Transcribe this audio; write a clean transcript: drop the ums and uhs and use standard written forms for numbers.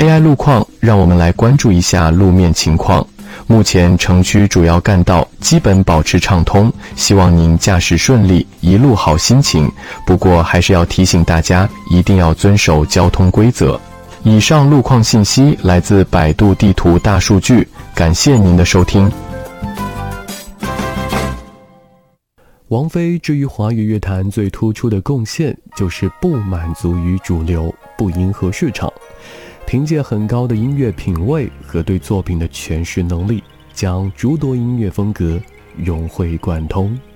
AI 路况，让我们来关注一下路面情况。目前城区主要干道基本保持畅通，希望您驾驶顺利，一路好心情。不过还是要提醒大家，一定要遵守交通规则。以上路况信息来自百度地图大数据，感谢您的收听。王菲至于华语乐坛最突出的贡献，就是不满足于主流，不迎合市场，凭借很高的音乐品味和对作品的诠释能力，将诸多音乐风格融会贯通。